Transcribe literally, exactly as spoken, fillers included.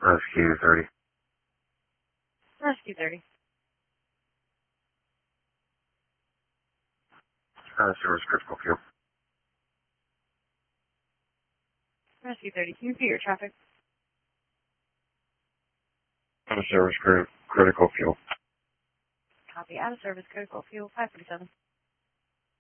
Rescue thirty. Rescue thirty. Uh, service critical fuel. Rescue thirty. Can you repeat your traffic? Uh, service cri- critical fuel. Copy. Out of service, critical fuel, five forty-seven.